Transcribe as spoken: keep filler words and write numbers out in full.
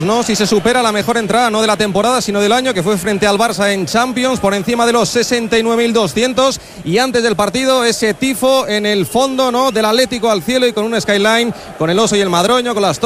No, si se supera la mejor entrada, no de la temporada, sino del año, que fue frente al Barça en Champions, por encima de los sesenta y nueve mil doscientos. Y antes del partido, ese tifo en el fondo, ¿no?, del Atlético al cielo y con un skyline, con el Oso y el Madroño, con las